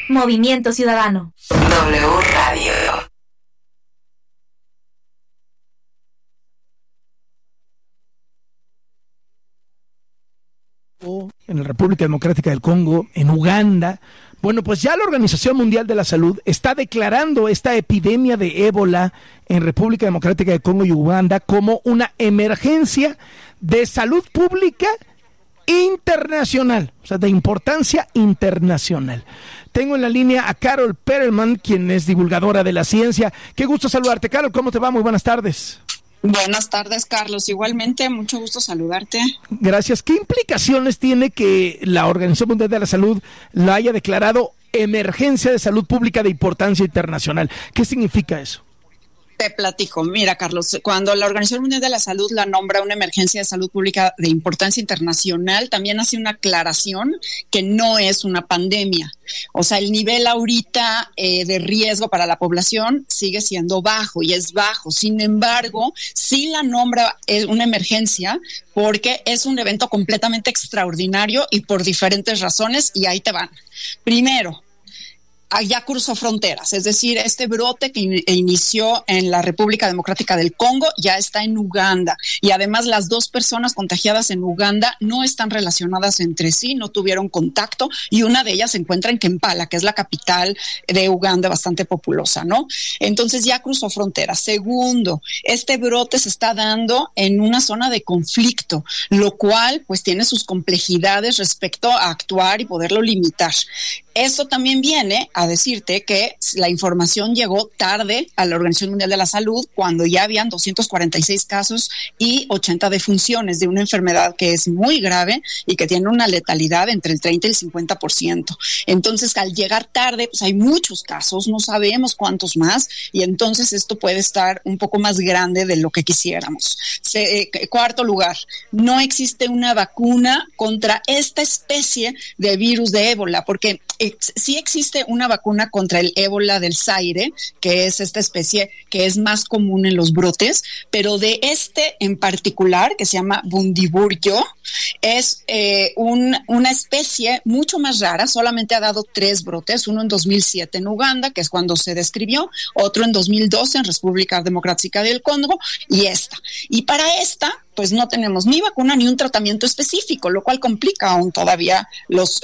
Movimiento Ciudadano. W Radio. En la República Democrática del Congo, en Uganda. Bueno, pues ya la Organización Mundial de la Salud está declarando esta epidemia de ébola en República Democrática del Congo y Uganda como una emergencia de salud pública internacional, o sea, de importancia internacional. Tengo en la línea a Carol Perelman, quien es divulgadora de la ciencia. Qué gusto saludarte, Carol. ¿Cómo te va? Muy buenas tardes. Buenas tardes, Carlos. Igualmente, mucho gusto saludarte. Gracias. ¿Qué implicaciones tiene que la Organización Mundial de la Salud la haya declarado emergencia de salud pública de importancia internacional? ¿Qué significa eso? Te platico. Mira, Carlos, cuando la Organización Mundial de la Salud la nombra una emergencia de salud pública de importancia internacional, también hace una aclaración que no es una pandemia. O sea, el nivel ahorita de riesgo para la población sigue siendo bajo y es bajo. Sin embargo, sí la nombra una emergencia porque es un evento completamente extraordinario y por diferentes razones, y ahí te van. Primero, ya cruzó fronteras, es decir, este brote que inició en la República Democrática del Congo ya está en Uganda, y además las dos personas contagiadas en Uganda no están relacionadas entre sí, no tuvieron contacto, y una de ellas se encuentra en Kampala, que es la capital de Uganda, bastante populosa, ¿no? Entonces ya cruzó fronteras. Segundo, este brote se está dando en una zona de conflicto, lo cual pues tiene sus complejidades respecto a actuar y poderlo limitar. Eso también viene a decirte que la información llegó tarde a la Organización Mundial de la Salud cuando ya habían 246 casos y 80 defunciones de una enfermedad que es muy grave y que tiene una letalidad entre el 30 y el 50%. Entonces, al llegar tarde, pues hay muchos casos, no sabemos cuántos más, y entonces esto puede estar un poco más grande de lo que quisiéramos. Cuarto lugar, no existe una vacuna contra esta especie de virus de ébola, porque sí existe una vacuna contra el ébola del Zaire, que es esta especie que es más común en los brotes, pero de este en particular, que se llama Bundibugyo, es una especie mucho más rara, solamente ha dado 3 brotes, uno en 2007 en Uganda, que es cuando se describió, otro en 2012 en República Democrática del Congo, y esta. Y para esta, pues no tenemos ni vacuna ni un tratamiento específico, lo cual complica aún todavía los